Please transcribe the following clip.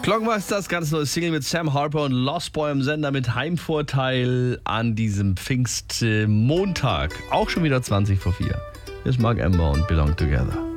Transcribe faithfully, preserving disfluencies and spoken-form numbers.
Clockmasters, ganz neues Single mit Sam Harper und Lost Boy im Sender mit Heimvorteil an diesem Pfingstmontag. Auch schon wieder zwanzig vor vier. Hier ist Mark Ember und Belong Together.